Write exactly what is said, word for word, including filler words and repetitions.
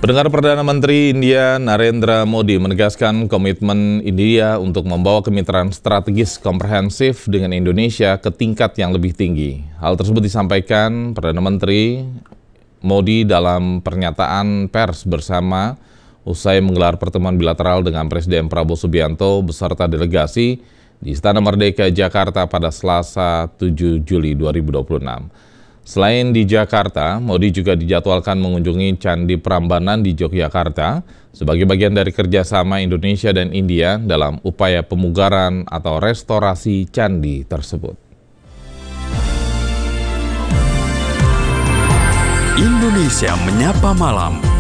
Pendengar, Perdana Menteri India Narendra Modi menegaskan komitmen India untuk membawa kemitraan strategis komprehensif dengan Indonesia ke tingkat yang lebih tinggi. Hal tersebut disampaikan Perdana Menteri Modi dalam pernyataan pers bersama usai menggelar pertemuan bilateral dengan Presiden Prabowo Subianto beserta delegasi di Istana Merdeka, Jakarta pada Selasa tujuh Juli dua ribu dua puluh enam. Selain di Jakarta, Modi juga dijadwalkan mengunjungi Candi Prambanan di Yogyakarta sebagai bagian dari kerjasama Indonesia dan India dalam upaya pemugaran atau restorasi candi tersebut. Indonesia Menyapa Malam.